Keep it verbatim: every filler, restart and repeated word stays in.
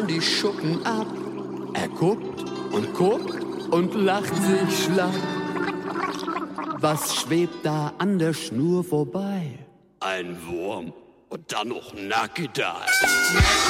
ihm die Schuppen ab. Er guckt und guckt und lacht sich schlapp. Was schwebt da an der Schnur vorbei? Ein Wurm und dann noch nackedei.